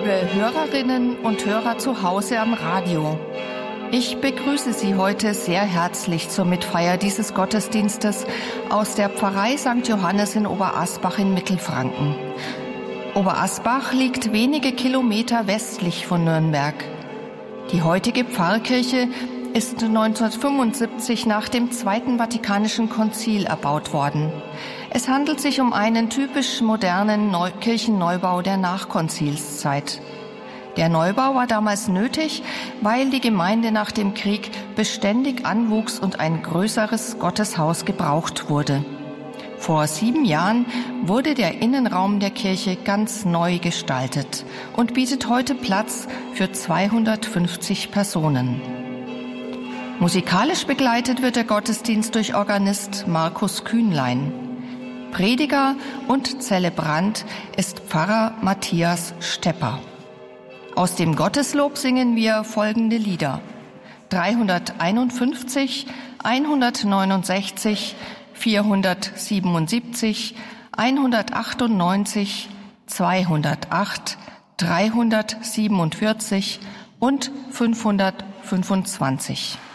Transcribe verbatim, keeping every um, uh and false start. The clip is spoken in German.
liebe Hörerinnen und Hörer zu Hause am Radio. Ich begrüße Sie heute sehr herzlich zur Mitfeier dieses Gottesdienstes aus der Pfarrei Sankt Johannes in Oberasbach in Mittelfranken. Oberasbach liegt wenige Kilometer westlich von Nürnberg. Die heutige Pfarrkirche ist neunzehnhundertfünfundsiebzig nach dem Zweiten Vatikanischen Konzil erbaut worden. Es handelt sich um einen typisch modernen Neu- Kirchenneubau der Nachkonzilszeit. Der Neubau war damals nötig, weil die Gemeinde nach dem Krieg beständig anwuchs und ein größeres Gotteshaus gebraucht wurde. Vor sieben Jahren wurde der Innenraum der Kirche ganz neu gestaltet und bietet heute Platz für zweihundertfünfzig Personen. Musikalisch begleitet wird der Gottesdienst durch Organist Markus Kühnlein. Prediger und Zelebrant ist Pfarrer Matthias Stepper. Aus dem Gotteslob singen wir folgende Lieder: dreihunderteinundfünfzig, hundertneunundsechzig, vierhundertsiebenundsiebzig, hundertachtundneunzig, zweihundertacht, dreihundertsiebenundvierzig und fünfhundertfünfundzwanzig.